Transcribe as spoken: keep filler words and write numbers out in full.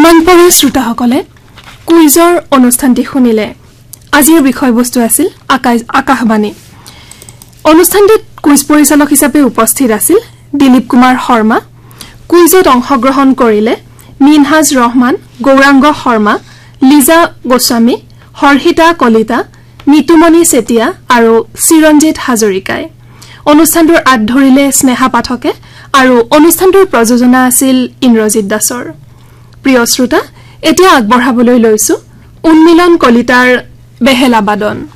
মানপৰৰ শ্ৰোতাসকলে কুইজৰ অনুষ্ঠানটি শুনিলে আজিৰ বিষয়বস্তু আছিল আকাশ আকাশবাণী অনুষ্ঠানটিত কুইজ পৰিচালক হিচাপে উপস্থিত আছিল দিলীপ কুমাৰ শৰ্মা কুইজত অংশগ্ৰহণ কৰিলে মিনহাজ ৰহমান গৌৰাংগ শৰ্মা লিজা গোস্বামী হৰ্ষিতা কলিতা নিতুমণি চেতিয়া আৰু চিৰঞ্জিত হাজৰিকাই অনুষ্ঠানটোৰ আঁত ধৰিলে স্নেহা পাঠকে আৰু অনুষ্ঠানটোৰ প্ৰযোজনা আছিল ইন্দ্ৰজিৎ দাসৰ প্ৰিয় শ্ৰোতা এতিয়া আগবঢ়াবলৈ লৈছো উন্মিলন কলিতাৰ বেহেলা বাদন